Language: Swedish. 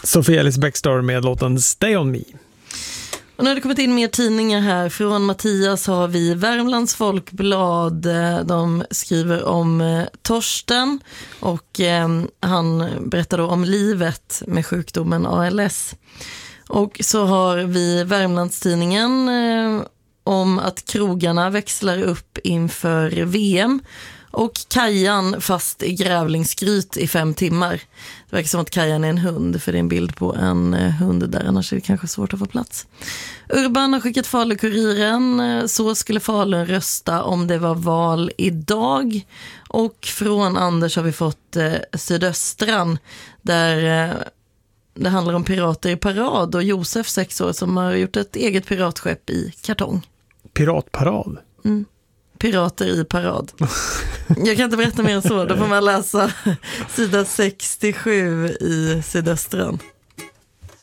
Sofia Alice Bäckstad med låten Stay On Me. Och nu har det kommit in mer tidningar här. Från Mattias har vi Värmlands Folkblad. De skriver om Torsten och han berättar då om livet med sjukdomen ALS. Och så har vi Värmlandstidningen om att krogarna växlar upp inför VM. Och Kajan fast i grävlingsgryt i 5 timmar. Det verkar som att Kajan är en hund, för det är en bild på en hund där, annars är det kanske svårt att få plats. Urban har skickat Falukuriren. Så skulle Falun rösta om det var val idag. Och från Anders har vi fått Sydöstran, där det handlar om pirater i parad och Josef, 6 år, som har gjort ett eget piratskepp i kartong. Piratparad? Mm. Pirater i parad. Jag kan inte berätta mer än så. Då får man läsa sida 67 i Sydöstran.